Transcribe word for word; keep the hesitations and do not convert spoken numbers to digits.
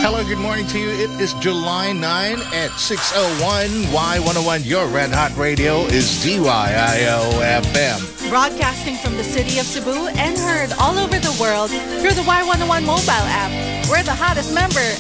Hello, good morning to you. It is July ninth at six oh one. Y one oh one, your Red Hot Radio is D Y I O F M. Broadcasting from the city of Cebu and heard all over the world through the Y one oh one mobile app. We're the hottest member